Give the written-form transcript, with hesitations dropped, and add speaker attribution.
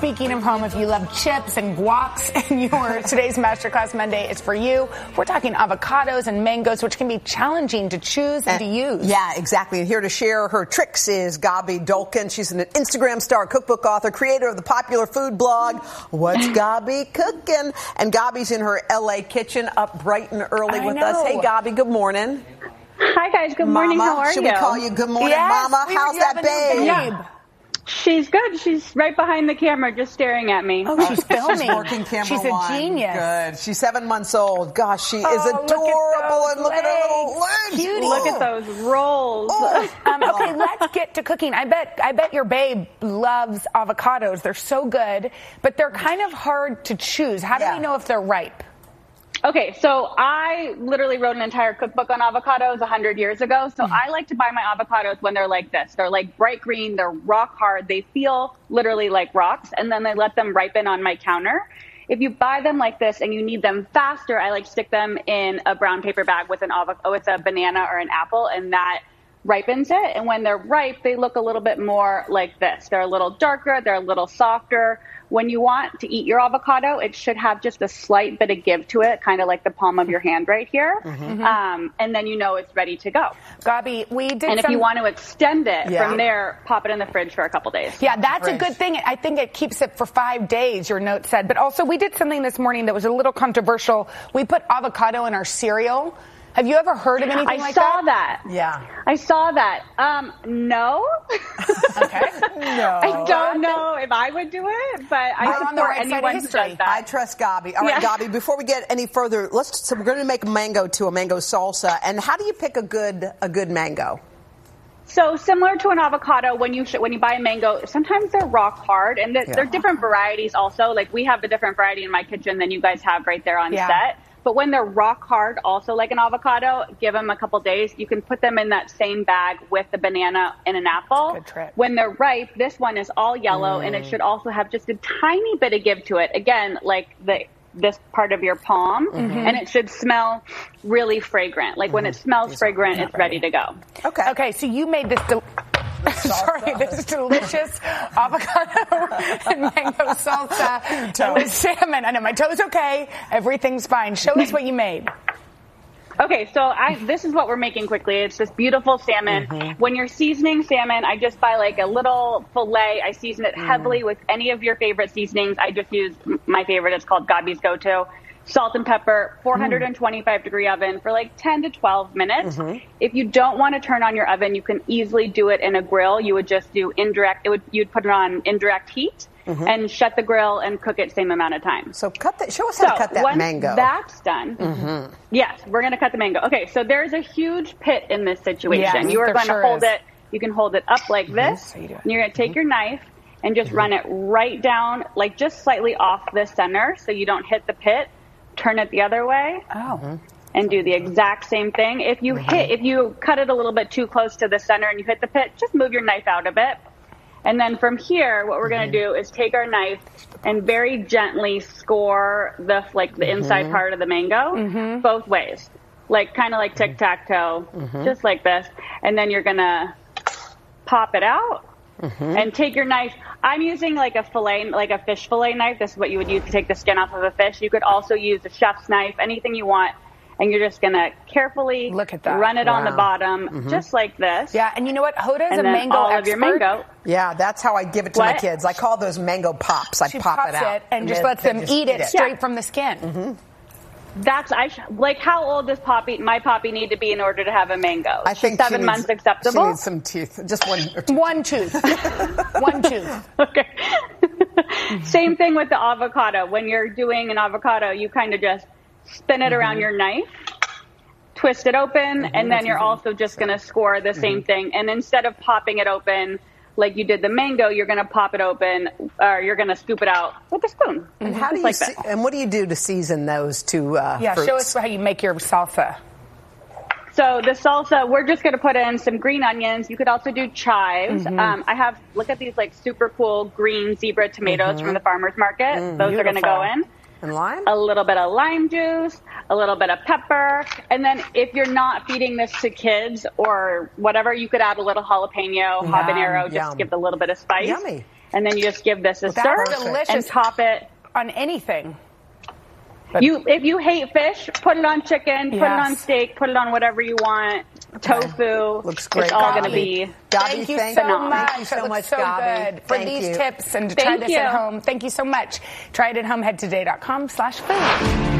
Speaker 1: speaking of home, if you love chips and guacs and today's Masterclass Monday is for you. We're talking avocados and mangoes, which can be challenging to choose and to use.
Speaker 2: Yeah, exactly. And here to share her tricks is Gabi Dolkin. She's an Instagram star, cookbook author, creator of the popular food blog, What's Gabi Cooking? And Gabi's in her LA kitchen up bright and early with us. Hey, Gabi, good morning.
Speaker 3: Hi, guys. Good morning.
Speaker 2: Mama,
Speaker 3: how are you?
Speaker 2: Should we call you good morning,
Speaker 1: yes,
Speaker 2: Mama? How's that babe?
Speaker 3: Yeah. She's good. She's right behind the camera just staring at me.
Speaker 1: Oh, she's filming.
Speaker 2: She's working camera
Speaker 1: She's a
Speaker 2: one.
Speaker 1: genius.
Speaker 2: Good. She's 7 months old. Gosh, she is adorable. And look at her little legs.
Speaker 1: Cutie.
Speaker 3: Look at those rolls.
Speaker 1: Okay, let's get to cooking. I bet your babe loves avocados. They're so good, but they're kind of hard to choose. How do we know if they're ripe?
Speaker 3: Okay, so I literally wrote an entire cookbook on avocados 100 years ago. So I like to buy my avocados when they're like this. They're like bright green. They're rock hard. They feel literally like rocks. And then I let them ripen on my counter. If you buy them like this and you need them faster, I like stick them in a brown paper bag with with a banana or an apple, and that ripens it. And when they're ripe, they look a little bit more like this. They're a little darker. They're a little softer. When you want to eat your avocado, it should have just a slight bit of give to it, kind of like the palm of your hand right here. And then you know it's ready to go.
Speaker 1: Gabi, we did
Speaker 3: if you want to extend it from there, pop it in the fridge for a couple days.
Speaker 1: Yeah, that's a good thing. I think it keeps it for 5 days, your note said. But also, we did something this morning that was a little controversial. We put avocado in our cereal. Have you ever heard of anything like that?
Speaker 3: I saw that.
Speaker 2: Yeah.
Speaker 3: I saw that. No.
Speaker 1: Okay.
Speaker 2: No.
Speaker 3: I don't know if I would do it, but I support anyone who does that.
Speaker 2: I trust Gabi. All right, Gabi, before we get any further, so we're going to make a mango salsa. And how do you pick a good mango?
Speaker 3: So similar to an avocado, when you buy a mango, sometimes they're rock hard, and they're different varieties also. Like we have a different variety in my kitchen than you guys have right there on set. But when they're rock hard, also like an avocado, give them a couple days. You can put them in that same bag with the banana and an apple.
Speaker 1: Good trick.
Speaker 3: When they're ripe, this one is all yellow, and it should also have just a tiny bit of give to it. Again, like this part of your palm, and it should smell really fragrant. Like when it smells fragrant, it's ready to go.
Speaker 1: Okay, so you made this this delicious avocado and mango salsa with salmon. I know my toe's okay. Everything's fine. Show us what you made.
Speaker 3: Okay, so this is what we're making quickly. It's this beautiful salmon. When you're seasoning salmon, I just buy like a little fillet. I season it heavily with any of your favorite seasonings. I just use my favorite. It's called Gabi's Go-To. Salt and pepper, 425 degree oven for like 10 to 12 minutes. If you don't want to turn on your oven, you can easily do it in a grill. You would just do indirect. You'd put it on indirect heat and shut the grill and cook it same amount of time.
Speaker 2: So show us how to cut that
Speaker 3: once
Speaker 2: mango.
Speaker 3: That's done. Yes, we're going to cut the mango. Okay, so there's a huge pit in this situation. You are going to hold it. You can hold it up like this. And you're going to take your knife and just run it right down, like just slightly off the center so you don't hit the pit. Turn it the other way. And do the exact same thing. If you cut it a little bit too close to the center and you hit the pit, just move your knife out a bit. And then from here, what we're going to do is take our knife and very gently score the inside part of the mango both ways, kind of like tic-tac-toe, just like this. And then you're going to pop it out. And take your knife. I'm using like a fish fillet knife. This is what you would use to take the skin off of a fish. You could also use a chef's knife, anything you want. And you're just going to carefully run it on the bottom, just like this.
Speaker 1: Yeah, and you know what? Hoda's a mango
Speaker 3: all
Speaker 1: expert.
Speaker 3: Of your mango.
Speaker 2: Yeah, that's how I give it to my kids. I call those mango pops.
Speaker 1: She
Speaker 2: pop it out.
Speaker 1: And just lets them eat it straight from the skin.
Speaker 3: How old does my Poppy need to be in order to have a mango?
Speaker 2: I think
Speaker 3: 7 months acceptable.
Speaker 2: She needs some teeth, just one or two.
Speaker 1: One tooth. One tooth.
Speaker 3: Okay. Same thing with the avocado. When you're doing an avocado, you kind of just spin it around your knife, twist it open, and then you're also just going to score the same thing. And instead of popping it open like you did the mango, you're going to pop it open, or you're going to scoop it out with a spoon.
Speaker 2: And how do you and what do you do to season those two fruits?
Speaker 1: Show us how you make your salsa.
Speaker 3: So the salsa, we're just going to put in some green onions. You could also do chives. Look at these like super cool green zebra tomatoes from the farmer's market. Those are going to go in.
Speaker 2: And lime?
Speaker 3: A little bit of lime juice, a little bit of pepper. And then if you're not feeding this to kids or whatever, you could add a little jalapeno, habanero, just give it a little bit of spice.
Speaker 2: Yummy.
Speaker 3: And then you just give this a stir and top it
Speaker 1: on anything.
Speaker 3: If you hate fish, put it on chicken, put it on steak, put it on whatever you want. Tofu.
Speaker 2: Looks great.
Speaker 3: It's all going to be.
Speaker 2: Thank you so much. Thank you so much, Gabi.
Speaker 1: For these tips and to try this at home. Thank you so much. Try it at home. Head to today.com/food.